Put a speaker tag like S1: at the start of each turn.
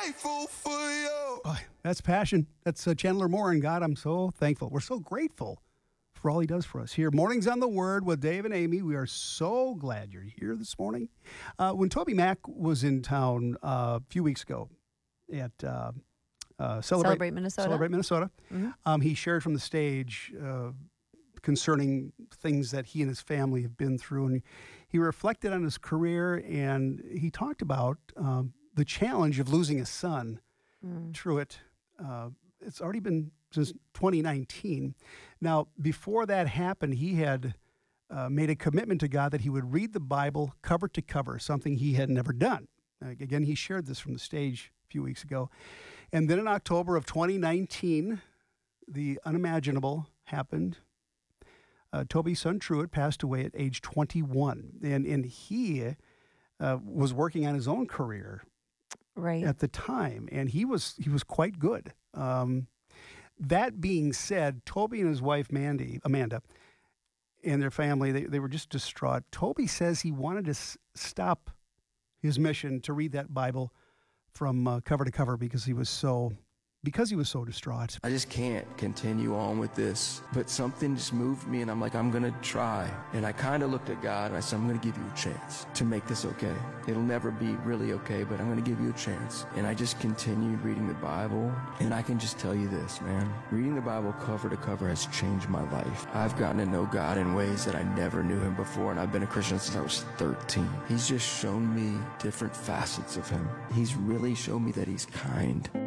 S1: grateful for you.
S2: Oh, that's passion. That's Chandler Moore. And God, I'm so thankful. We're so grateful for all he does for us here. Mornings on the Word with Dave and Amy. We are so glad you're here this morning. When Toby Mack was in town a few weeks ago at
S3: Celebrate Minnesota.
S2: Mm-hmm. He shared from the stage concerning things that he and his family have been through. And he reflected on his career, and he talked about the challenge of losing a son. Truett. It's already been since 2019. Now, before that happened, he had made a commitment to God that he would read the Bible cover to cover, something he had never done. Again, he shared this from the stage a few weeks ago. And then in October of 2019, the unimaginable happened. Toby's son, Truett, passed away at age 21. And he was working on his own career at the time, and he was quite good. That being said, Toby and his wife, Amanda, and their family, they were just distraught. Toby says he wanted to stop his mission to read that Bible from cover to cover because he was so distraught.
S1: I just can't continue on with this. But something just moved me, and I'm like, I'm going to try. And I kind of looked at God, and I said, I'm going to give you a chance to make this okay. It'll never be really okay, but I'm going to give you a chance. And I just continued reading the Bible. And I can just tell you this, man. Reading the Bible cover to cover has changed my life. I've gotten to know God in ways that I never knew him before, and I've been a Christian since I was 13. He's just shown me different facets of him. He's really shown me that he's kind.